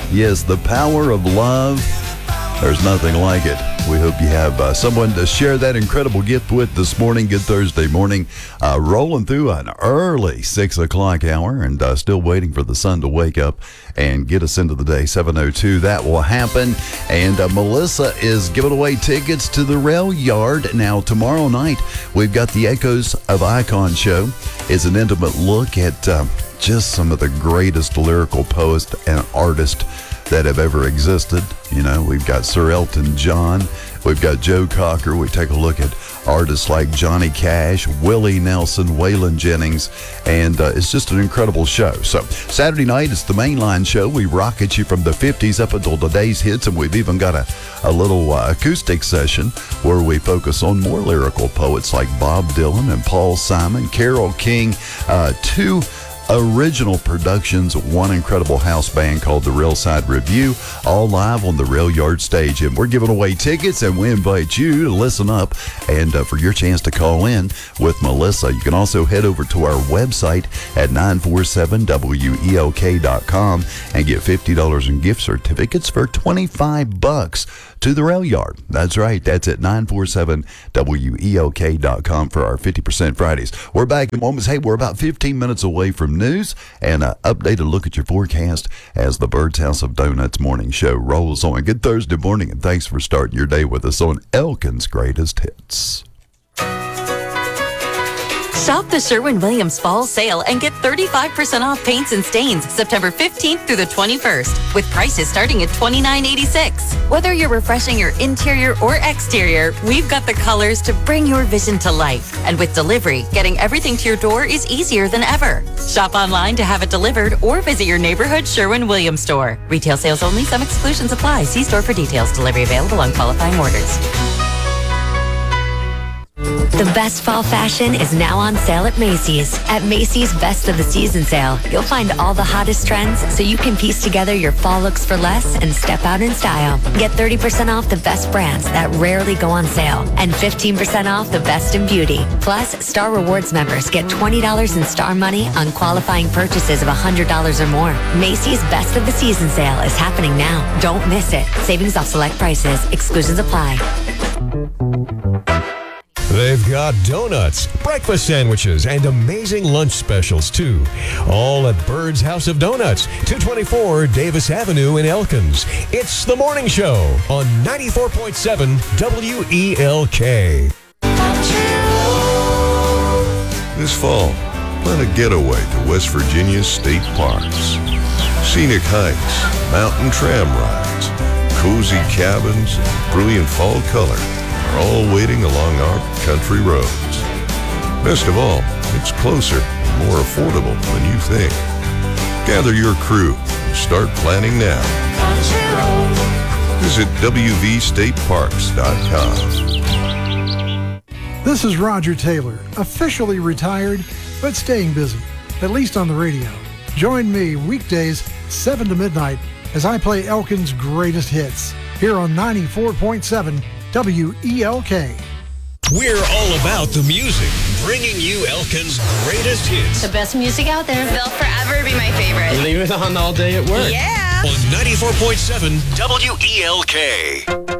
Yes, the power of love. There's nothing like it. We hope you have someone to share that incredible gift with this morning. Good Thursday morning. Rolling through an early 6 o'clock hour and still waiting for the sun to wake up and get us into the day. 7:02, that will happen. And Melissa is giving away tickets to the Rail Yard. Now, tomorrow night, we've got the Echoes of Icon show. It's an intimate look at just some of the greatest lyrical poets and artists that have ever existed. You know, we've got Sir Elton John, we've got Joe Cocker. We take a look at artists like Johnny Cash, Willie Nelson, Waylon Jennings, and it's just an incredible show. So Saturday night, it's the mainline show. We rock at you from the 50s up until today's hits, and we've even got a little acoustic session where we focus on more lyrical poets like Bob Dylan and Paul Simon, Carole King, two original productions, one incredible house band called the Railside Review, all live on the Rail Yard stage. And we're giving away tickets, and we invite you to listen up and for your chance to call in with Melissa. You can also head over to our website at 947welk.com and get $50 in gift certificates for $25 to the Rail Yard. That's right. That's at 947welk.com for our 50% Fridays. We're back in moments. Hey, we're about 15 minutes away from news and an updated look at your forecast as the Bird's House of Donuts morning show rolls on. Good Thursday morning, and thanks for starting your day with us on Elkin's Greatest Hits. Shop the Sherwin-Williams Fall Sale and get 35% off paints and stains September 15th through the 21st, with prices starting at $29.86. Whether you're refreshing your interior or exterior, we've got the colors to bring your vision to life. And with delivery, getting everything to your door is easier than ever. Shop online to have it delivered or visit your neighborhood Sherwin-Williams store. Retail sales only. Some exclusions apply. See store for details. Delivery available on qualifying orders. The best fall fashion is now on sale at Macy's. At Macy's Best of the Season sale, you'll find all the hottest trends so you can piece together your fall looks for less and step out in style. Get 30% off the best brands that rarely go on sale and 15% off the best in beauty. Plus, Star Rewards members get $20 in Star Money on qualifying purchases of $100 or more. Macy's Best of the Season sale is happening now. Don't miss it. Savings off select prices. Exclusions apply. They've got donuts, breakfast sandwiches, and amazing lunch specials, too. All at Bird's House of Donuts, 224 Davis Avenue in Elkins. It's The Morning Show on 94.7 WELK. This fall, plan a getaway to West Virginia's state parks. Scenic hikes, mountain tram rides, cozy cabins, and brilliant fall color are all waiting along our country roads. Best of all, it's closer and more affordable than you think. Gather your crew and start planning now. Visit wvstateparks.com. This is Roger Taylor, officially retired, but staying busy, at least on the radio. Join me weekdays 7 to midnight as I play Elkin's greatest hits here on 94.7 WELK. We're all about the music, bringing you Elkin's greatest hits. The best music out there. They'll forever be my favorite. Leave it on all day at work. Yeah. On 94.7 WELK.